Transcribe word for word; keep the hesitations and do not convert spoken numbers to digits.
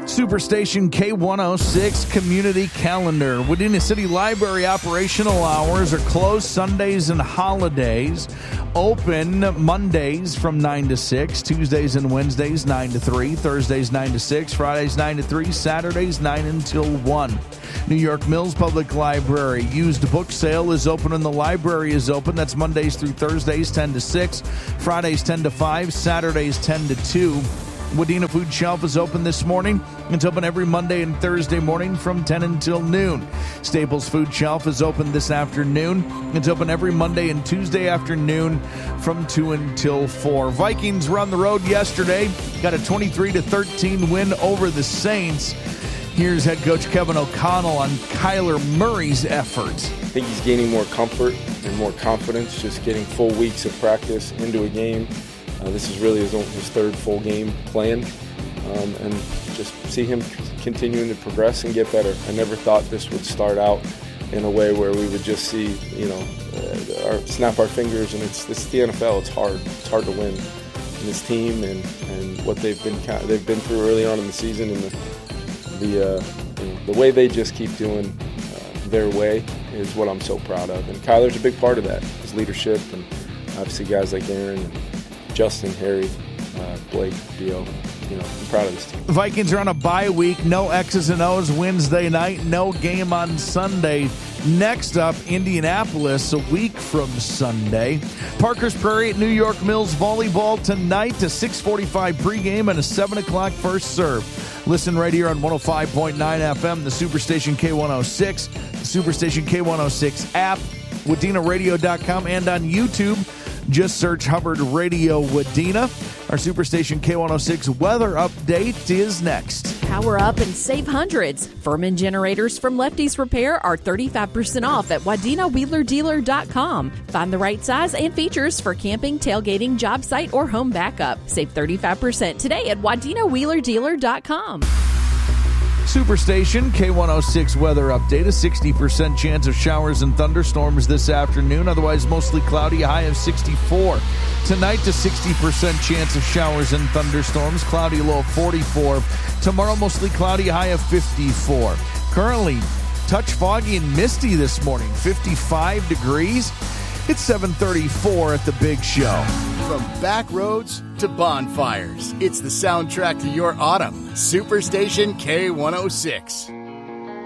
Superstation K one oh six Community Calendar. Wadena City Library operational hours are closed Sundays and holidays. Open Mondays from nine to six, Tuesdays and Wednesdays nine to three, Thursdays nine to six, Fridays nine to three, Saturdays nine until one. New York Mills Public Library used book sale is open and the library is open. That's Mondays through Thursdays ten to six, Fridays ten to five, Saturdays ten to two. Wadena Food Shelf is open this morning. It's open every Monday and Thursday morning from ten until noon. Staples Food Shelf is open this afternoon. It's open every Monday and Tuesday afternoon from two until four. Vikings were on the road yesterday. Got a twenty-three to thirteen win over the Saints. Here's head coach Kevin O'Connell on Kyler Murray's efforts. I think he's gaining more comfort and more confidence, just getting full weeks of practice into a game. Uh, this is really his, own, his third full game playing, um, and just see him continuing to progress and get better. I never thought this would start out in a way where we would just see, you know, uh, our, snap our fingers, and it's, it's the N F L. It's hard. It's hard to win. And this team and, and what they've been they've been through early on in the season, and the the uh, you know, the way they just keep doing uh, their way is what I'm so proud of. And Kyler's a big part of that. His leadership, and obviously guys like Aaron and Justin, Harry, uh, Blake, Dio. You know, I'm proud of this team. Vikings are on a bye week. No X's and O's Wednesday night. No game on Sunday. Next up, Indianapolis a week from Sunday. Parker's Prairie at New York Mills volleyball tonight. A six forty-five pregame and a seven o'clock first serve. Listen right here on one oh five point nine F M, the Superstation K one oh six, the Superstation K one oh six app, Wadena Radio dot com, and on YouTube. Just search Hubbard Radio Wadena. Our Superstation K one oh six weather update is next. Power up and save hundreds. Furman generators from Lefty's Repair are thirty-five percent off at Wadena Wheeler Dealer dot com. Find the right size and features for camping, tailgating, job site, or home backup. Save thirty-five percent today at Wadena Wheeler Dealer dot com. Superstation K one oh six weather update. A sixty percent chance of showers and thunderstorms this afternoon. Otherwise, mostly cloudy, a high of sixty-four. Tonight, a sixty percent chance of showers and thunderstorms. Cloudy, low of forty-four. Tomorrow, mostly cloudy, high of fifty-four. Currently, touch foggy and misty this morning. fifty-five degrees. It's seven thirty-four at the Big Show. From back roads to bonfires, it's the soundtrack to your autumn. Superstation K one oh six.